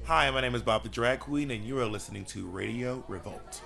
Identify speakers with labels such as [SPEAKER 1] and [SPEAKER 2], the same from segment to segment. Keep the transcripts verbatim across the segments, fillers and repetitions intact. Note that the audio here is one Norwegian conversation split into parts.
[SPEAKER 1] Hi, my name is Bob the Drag Queen, and you are listening to Radio Revolt.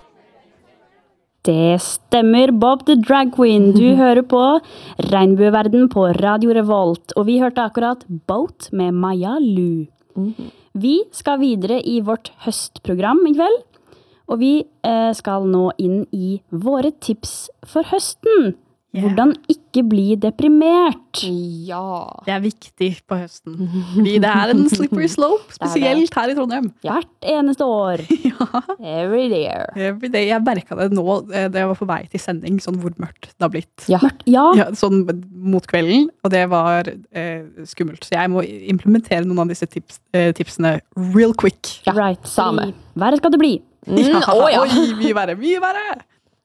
[SPEAKER 2] Det stemmer, Bob the Drag Queen. Du hører på Regnbueverden på Radio Revolt, og vi hørte akkurat Boat med Maja Lu. Mm-hmm. Vi skal videre i vårt høstprogram i kveld, og vi eh, skal nå inn i våre tips for høsten. Yeah. Hvordan ikke bli deprimert.
[SPEAKER 3] Ja. Det er viktig på høsten. Fordi det er en slippery slope, spesielt her i Trondheim.
[SPEAKER 2] Hvert eneste år.
[SPEAKER 3] Ja.
[SPEAKER 2] Every day.
[SPEAKER 3] Every day. Jeg merket det nå, da jeg var på vei til sending, sånn hvor mørkt det har blitt.
[SPEAKER 2] Ja. Mørkt, ja.
[SPEAKER 3] Ja, sånn mot kvelden, og det var eh, skummelt. Så jeg må implementere noen av disse tips, eh, tipsene real quick.
[SPEAKER 2] Ja, right. Same. Været skal det bli.
[SPEAKER 3] Mm, ja. Oh, ja. Oi, mye verre, mye verre.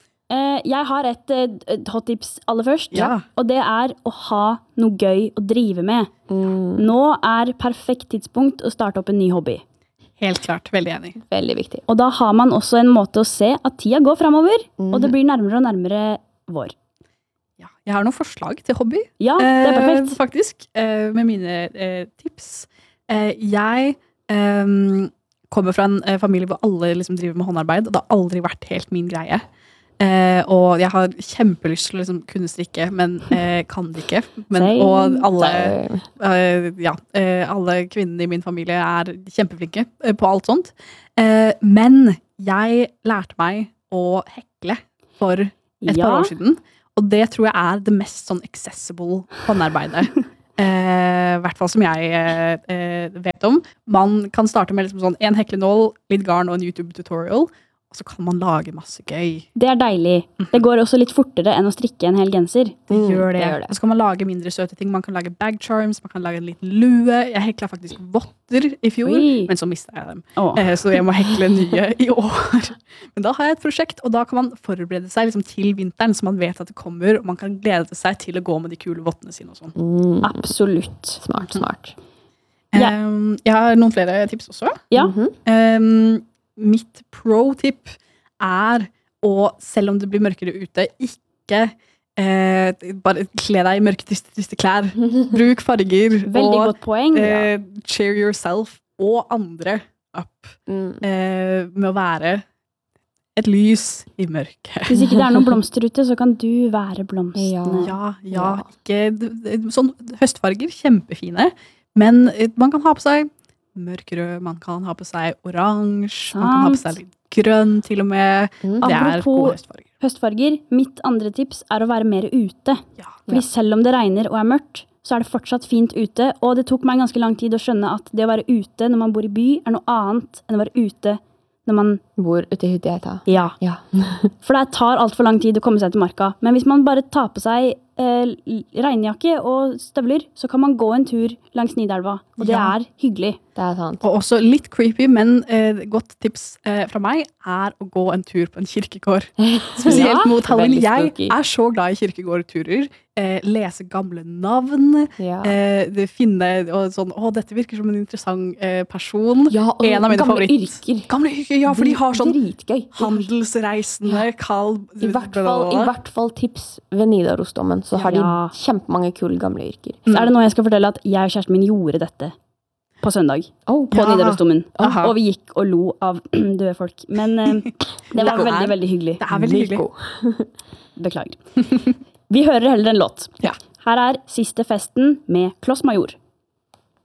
[SPEAKER 2] Jeg har et, et hot tips aller først,
[SPEAKER 3] ja.
[SPEAKER 2] Og det er å ha noe gøy å drive med. Mm. Nå er perfekt tidspunkt å starte opp en ny hobby.
[SPEAKER 3] Helt klart, veldig enig.
[SPEAKER 2] Veldig viktig. Og da har man også en måte å se at tida går fremover, mm. og det blir nærmere og nærmere vår.
[SPEAKER 3] Ja, jeg har noen forslag til hobby.
[SPEAKER 2] Ja, det er perfekt.
[SPEAKER 3] Eh, faktisk, eh, med mine eh, tips. Eh, jeg eh, kommer fra en eh, familie hvor alle liksom, driver med håndarbeid, og det har aldri vært helt min greie. Eh, og jeg har kjempelyst til å liksom, kunne strikke, men eh, kan det ikke. Men, og alle, eh, ja, eh, alle kvinnene i min familie er kjempeflinke eh, på alt sånt. Eh, men jeg lærte meg å hekle for et ja. par år siden, og det tror jeg er det mest sånn accessible håndarbeidet. Eh, I hvert fall som jeg eh, vet om. Man kan starte med liksom, sånn, en heklenål, litt garn og en YouTube-tutorial, og så kan man lage masse gøy.
[SPEAKER 2] Det er deilig. Det går også litt fortere enn å strikke en hel genser.
[SPEAKER 3] Det gjør det. det, gjør det. Og så kan man lage mindre søte ting. Man kan lage bag charms, man kan lage en liten lue. Jeg hekla faktisk votter i fjor, Oi. men så mistet jeg dem. Oh. Eh, så jeg må hekle nye i år. Men da har jeg et prosjekt, og da kan man forberede seg liksom, til vinteren, så man vet at det kommer, og man kan glede seg til å gå med de kule vottene sine og sånn.
[SPEAKER 2] Mm. Absolutt.
[SPEAKER 4] Smart, smart.
[SPEAKER 3] Ja. Um, jeg har noen flere tips også.
[SPEAKER 2] Ja.
[SPEAKER 3] Um, Mitt pro-tip er å, selv om det blir mørkere ute, ikke eh, bare kle deg i mørke, triste, triste klær. Bruk farger.
[SPEAKER 2] Veldig
[SPEAKER 3] og,
[SPEAKER 2] godt poeng.
[SPEAKER 3] Eh, cheer yourself og andre up mm. eh, med å være et lys i mørket.
[SPEAKER 2] Hvis ikke det er noen blomster ute, så kan du være blomstene.
[SPEAKER 3] Ja, ja. Ikke, sånn høstfarger, kjempefine. Men man kan ha på seg mørkrød, man kan ha på seg oransje, man kan ha på seg litt grønn til og med. Mm. Det er gode høstfarger.
[SPEAKER 2] Høstfarger, mitt andre tips er å være mer ute. Ja. Fordi ja. selv om det regner og er mørkt, så er det fortsatt fint ute, og det tok meg ganske lang tid å skjønne at det å være ute når man bor i by er noe annet enn å være ute når man
[SPEAKER 4] bor ute i hytta.
[SPEAKER 2] Ja. ja. For det tar alt for lang tid å komme seg til marka. Men hvis man bare tar på seg eh, regnjakke og støvler, så kan man gå en tur langs Nidelva. Og det ja. er hyggelig.
[SPEAKER 4] Det er sant.
[SPEAKER 3] Og også litt creepy, men eh, godt tips eh, fra meg er å gå en tur på en kirkegård. Spesielt ja. mot Halloween. Jeg er så glad i kirkegårdturer. Eh, lese gamle navn. Ja. Eh, finne og sånn, å, dette virker som en interessant eh, person.
[SPEAKER 4] Ja, og
[SPEAKER 3] en av mine
[SPEAKER 4] gamle
[SPEAKER 3] favoritt.
[SPEAKER 4] yrker.
[SPEAKER 3] Gamle yrker, ja, for de har sånn
[SPEAKER 4] dritgøy.
[SPEAKER 3] handelsreisende, ja. kald...
[SPEAKER 4] I hvert, fall, I hvert fall tips ved Nidarosdomen, så har ja. de kjempemange kule gamle yrker.
[SPEAKER 2] Så er det nå jeg skal fortelle at jeg og kjæresten min gjorde dette på søndag. Oh, på ja. Nidarosdomen. Aha. Og vi gikk og lo av døde folk. Men eh, det var det veldig, er, veldig hyggelig.
[SPEAKER 3] Det er veldig hyggelig.
[SPEAKER 2] Beklager. Vi hører heller en låt.
[SPEAKER 3] Ja.
[SPEAKER 2] Her er Siste festen med Kloss Major.